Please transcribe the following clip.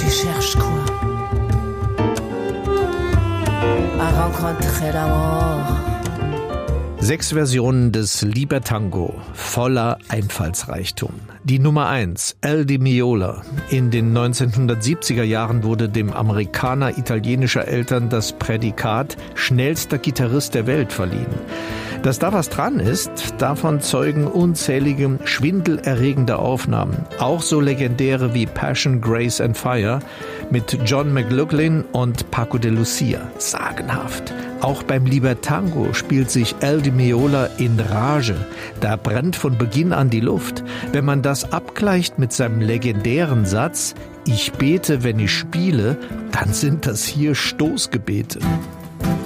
Tu cherches quoi? À rencontrer l'amour. 6 Versionen des Libertango, voller Einfallsreichtum. Die Nummer 1, El Di Meola. In den 1970er Jahren wurde dem Amerikaner italienischer Eltern das Prädikat schnellster Gitarrist der Welt verliehen. Dass da was dran ist, davon zeugen unzählige schwindelerregende Aufnahmen. Auch so legendäre wie Passion, Grace and Fire mit John McLaughlin und Paco de Lucia. Sagenhaft. Auch beim Libertango spielt sich El Di Meola in Rage. Da brennt von Beginn an die Luft. Wenn man das abgleicht mit seinem legendären Satz, ich bete, wenn ich spiele, dann sind das hier Stoßgebete.